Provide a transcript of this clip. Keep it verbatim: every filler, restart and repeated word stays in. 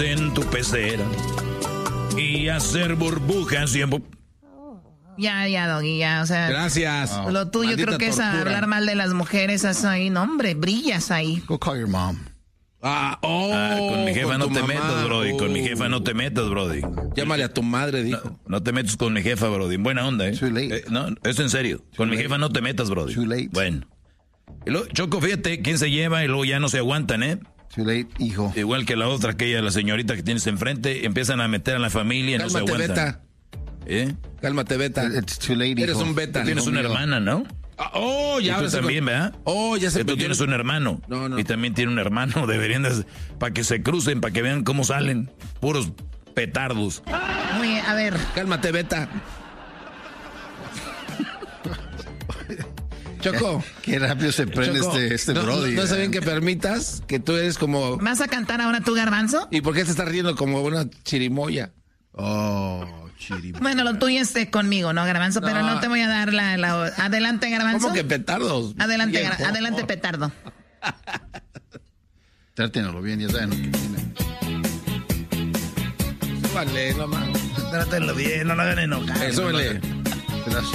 en tu pecera y hacer burbujas y... Ya, ya, Doggy, ya, o sea... Gracias. Lo tuyo Maldita creo que es tortura. hablar mal de las mujeres, eso ahí, no, hombre, brillas ahí. Go call your mom. Ah, oh, Ah, con mi jefa con no tu te mamá. metas, Brody. Con mi Oh. jefa no te metas, Brody. Llámale a tu madre, dijo. No, no te metas con mi jefa, Brody. Buena onda, ¿eh? Too late. Eh, no, es en serio. Con mi jefa no te metas, Brody. Too late. Bueno. Y luego, Choco, fíjate, quién se lleva y luego ya no se aguantan, ¿eh? Too late, hijo. Igual que la otra, aquella, la señorita que tienes enfrente, empiezan a meter a la familia y no se Cálmate, aguantan. beta. ¿Eh? Cálmate, beta. It's too late, hijo. Eres un beta. Tú tienes hijo una mío. hermana, ¿no? Ah, oh, ya. Y ahora tú se- también, ¿verdad? Oh, ya se Que tú perdió. tienes un hermano. No, no. Y también tiene un hermano. Deberían de... Para que se crucen, para que vean cómo salen. Puros petardos. Muy bien, a ver, Cálmate, beta. Choco. Qué rápido se prende Choco, este, este no, Brody. No, no está eh. bien que permitas que tú eres como... ¿vas a cantar ahora tú, Garbanzo? ¿Y por qué te estás riendo como una chirimoya? Oh, chiri. Bueno, lo tuyo es eh, conmigo, ¿no, Garbanzo? Pero No. no te voy a dar la... la... Adelante, Garbanzo. ¿Cómo que petardos? Adelante, Viejo. Gar- adelante, petardo. Trátenlo bien, ya saben lo que tienen. Vale, no más. Trátenlo bien, no lo hagan enojar. Súbele. Gracias.